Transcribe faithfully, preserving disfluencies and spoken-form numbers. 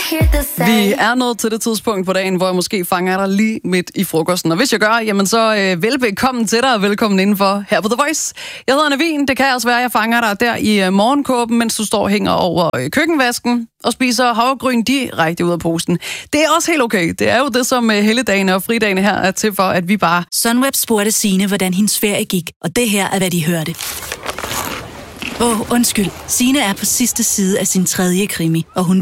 Vi er nået til det tidspunkt på dagen, hvor jeg måske fanger dig lige midt i frokosten. Og hvis jeg gør, jamen så øh, velbekomme til dig og velkommen indenfor her på The Voice. Jeg hedder Navin. Det kan også være, at jeg fanger dig der i øh, morgenkåben, mens du står og hænger over øh, køkkenvasken og spiser havregryn direkte ud af posen. Det er også helt okay. Det er jo det, som øh, helligdagene og fridagene her er til for, at vi bare... Sunweb spurgte Signe, hvordan hendes ferie gik, og det her er, hvad de hørte. Åh, oh, undskyld. Signe er på sidste side af sin tredje krimi, og hun